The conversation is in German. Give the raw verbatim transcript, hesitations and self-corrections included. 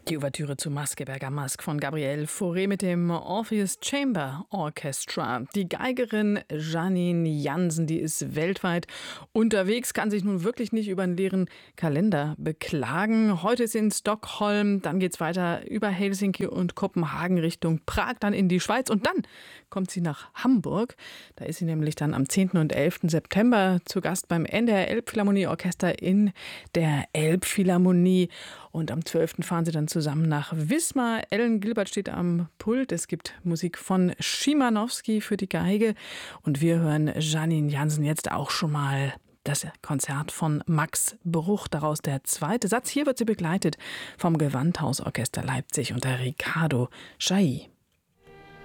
Die Ouvertüre zu Maskeberger Mask von Gabrielle Fauré mit dem Orpheus Chamber Orchestra. Die Geigerin Janine Jansen, die ist weltweit unterwegs, kann sich nun wirklich nicht über einen leeren Kalender beklagen. Heute ist sie in Stockholm, dann geht's weiter über Helsinki und Kopenhagen Richtung Prag, dann in die Schweiz und dann kommt sie nach Hamburg. Da ist sie nämlich dann am zehnten und elften September zu Gast beim N D R Elbphilharmonieorchester in der Elbphilharmonie. Und am zwölften fahren sie dann zusammen nach Wismar. Ellen Gilbert steht am Pult. Es gibt Musik von Schimanowski für die Geige. Und wir hören Janine Jansen jetzt auch schon mal das Konzert von Max Bruch. Daraus der zweite Satz. Hier wird sie begleitet vom Gewandhausorchester Leipzig unter Ricardo Chailly.